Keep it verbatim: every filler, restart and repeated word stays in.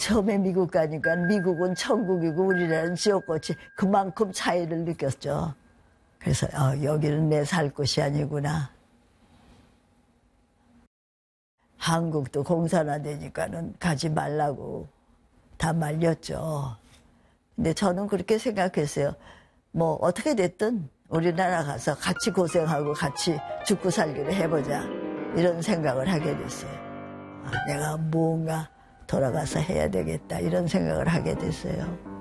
처음에 미국 가니까 미국은 천국이고 우리나라는 지옥같이 그만큼 차이를 느꼈죠. 그래서 어, 여기는 내 살 곳이 아니구나. 한국도 공산화되니까는 가지 말라고 다 말렸죠. 근데 저는 그렇게 생각했어요. 뭐 어떻게 됐든 우리나라 가서 같이 고생하고 같이 죽고 살기를 해보자. 이런 생각을 하게 됐어요. 아, 내가 뭔가 돌아가서 해야 되겠다. 이런 생각을 하게 됐어요.